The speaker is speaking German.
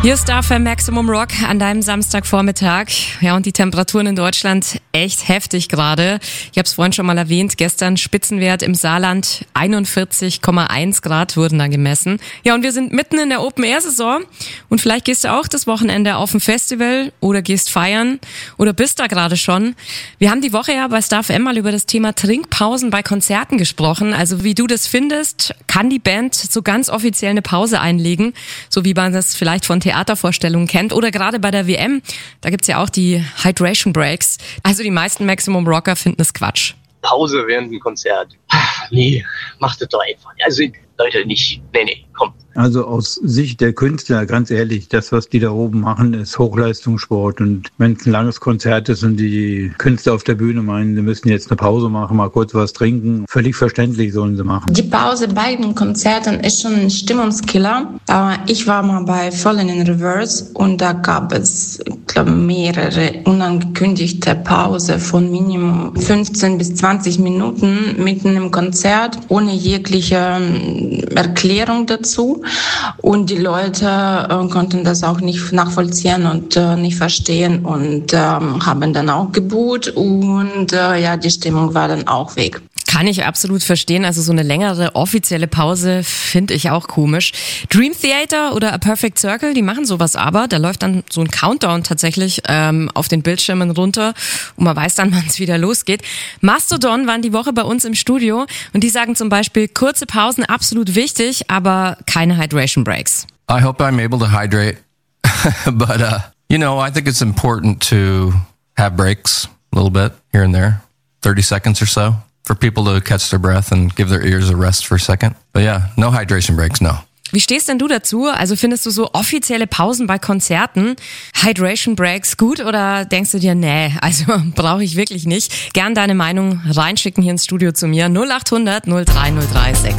Hier ist Star FM Maximum Rock an deinem Samstagvormittag. Ja, und die Temperaturen in Deutschland echt heftig gerade. Ich habe es vorhin schon mal erwähnt, gestern Spitzenwert im Saarland, 41,1 Grad wurden da gemessen. Ja, und wir sind mitten in der Open-Air-Saison und vielleicht gehst du auch das Wochenende auf ein Festival oder gehst feiern oder bist da gerade schon. Wir haben die Woche ja bei Star FM mal über das Thema Trinkpausen bei Konzerten gesprochen. Also wie du das findest, kann die Band so ganz offiziell eine Pause einlegen, so wie man das vielleicht von Theatervorstellungen kennt oder gerade bei der WM, da gibt's ja auch die Hydration Breaks. Also die meisten Maximum Rocker finden es Quatsch. Pause während dem Konzert. Nee, macht das doch einfach. Also Leute, nicht. Nee, komm. Also aus Sicht der Künstler, ganz ehrlich, das, was die da oben machen, ist Hochleistungssport. Und wenn es ein langes Konzert ist und die Künstler auf der Bühne meinen, sie müssen jetzt eine Pause machen, mal kurz was trinken, völlig verständlich sollen sie machen. Die Pause bei den Konzerten ist schon ein Stimmungskiller. Ich war mal bei Fallen in Reverse und da gab es, ich glaube, mehrere unangekündigte Pause von Minimum 15 bis 20 Minuten mitten im Konzert, ohne jegliche Erklärung dazu. Und die Leute konnten das auch nicht nachvollziehen und nicht verstehen und haben dann auch geboot und die Stimmung war dann auch weg. Kann ich absolut verstehen. Also so eine längere offizielle Pause finde ich auch komisch. Dream Theater oder A Perfect Circle, die machen sowas aber. Da läuft dann so ein Countdown tatsächlich auf den Bildschirmen runter und man weiß dann, wann es wieder losgeht. Mastodon waren die Woche bei uns im Studio und die sagen zum Beispiel, kurze Pausen absolut wichtig, aber keine Hydration Breaks. I hope I'm able to hydrate, but I think it's important to have breaks a little bit here and there, 30 seconds or so. For people to catch their breath and give their ears a rest for a second. But yeah, no hydration breaks, no. Wie stehst denn du dazu? Also findest du so offizielle Pausen bei Konzerten, Hydration Breaks gut oder denkst du dir, nee, also brauche ich wirklich nicht? Gern deine Meinung reinschicken hier ins Studio zu mir. 0800 03 03 6.